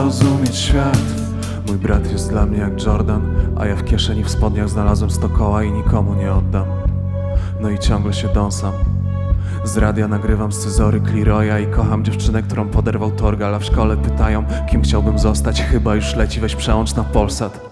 rozumieć świat. Mój brat jest dla mnie jak Jordan, a ja w kieszeni w spodniach znalazłem 100 koła i nikomu nie oddam. No i ciągle się dąsam. Z radia nagrywam scyzory Cleroya i kocham dziewczynę, którą poderwał Torgal, a w szkole pytają, kim chciałbym zostać. Chyba już leci, weź przełącz na Polsat.